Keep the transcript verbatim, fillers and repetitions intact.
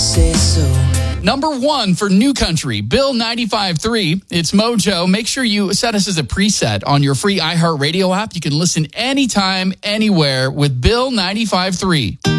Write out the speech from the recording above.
say so. Number one for New Country, Bill ninety-five three. It's Mojo. Make sure you set us as a preset on your free iHeartRadio app. You can listen anytime, anywhere with Bill ninety-five three.